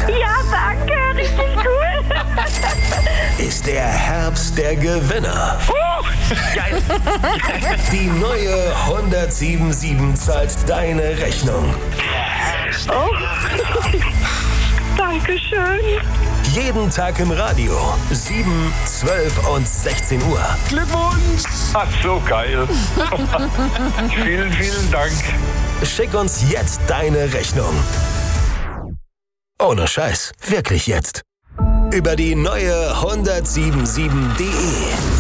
Ja, danke, richtig cool. Ist der Herbst der Gewinner. Geil. Die neue 1077 zahlt deine Rechnung. Oh, dankeschön. Jeden Tag im Radio. 7, 12 und 16 Uhr. Glückwunsch! Ach, so geil. Vielen, vielen Dank. Schick uns jetzt deine Rechnung. Ohne Scheiß. Wirklich jetzt. Über die neue 1077.de.